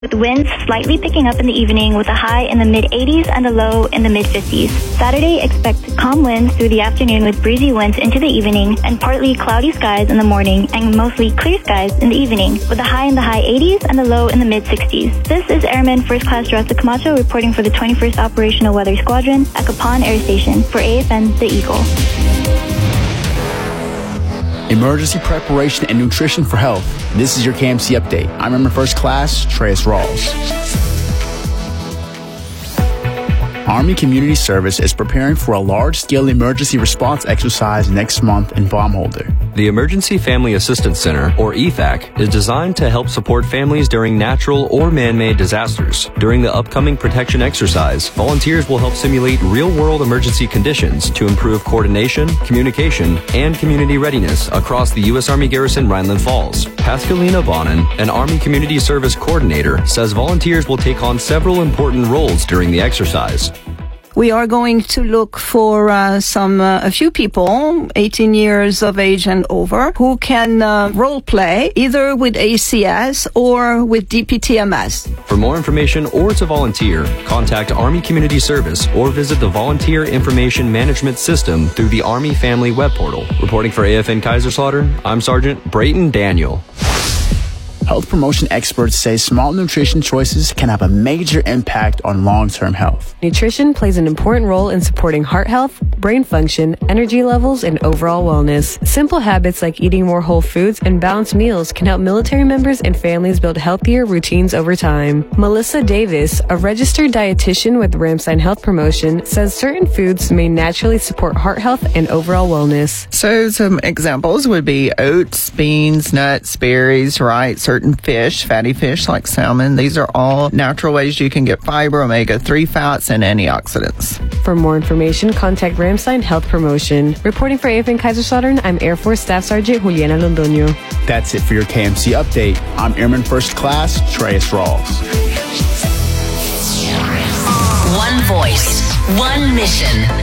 with winds slightly picking up in the evening with a high in the mid-80s and a low in the mid-50s. Saturday, expect calm winds through the afternoon with breezy winds into the evening and partly cloudy skies in the morning and mostly clear skies in the evening with a high in the high 80s and a low in the mid-60s. This is Airman First Class Jurassic Camacho reporting for the 21st Operational Weather Squadron at Capon Air Station for AFN The Eagle. Emergency preparation and nutrition for health. This is your KMC update. I'm Airman First Class Treyas Rawls. Army Community Service is preparing for a large-scale emergency response exercise next month in Baumholder. The Emergency Family Assistance Center, or EFAC, is designed to help support families during natural or man-made disasters. During the upcoming protection exercise, volunteers will help simulate real-world emergency conditions to improve coordination, communication, and community readiness across the U.S. Army Garrison Rhineland Falls. Pascalina Bonin, an Army Community Service coordinator, says volunteers will take on several important roles during the exercise. We are going to look for a few people, 18 years of age and over, who can role play either with ACS or with DPTMS. For more information or to volunteer, contact Army Community Service or visit the Volunteer Information Management System through the Army Family Web Portal. Reporting for AFN Kaiserslautern, I'm Sergeant Brayton Daniel. Health promotion experts say small nutrition choices can have a major impact on long-term health. Nutrition plays an important role in supporting heart health, brain function, energy levels, and overall wellness. Simple habits like eating more whole foods and balanced meals can help military members and families build healthier routines over time. Melissa Davis, a registered dietitian with Ramstein Health Promotion, says certain foods may naturally support heart health and overall wellness. So some examples would be oats, beans, nuts, berries, right? Certain fish, fatty fish like salmon. These are all natural ways you can get fiber, omega-3 fats, and antioxidants. For more information, contact Ramstein Health Promotion. Reporting for AFN Kaiserslautern, I'm Air Force Staff Sergeant Juliana Londoño. That's it for your KMC update. I'm Airman First Class Treyas Rawls. One voice, one mission.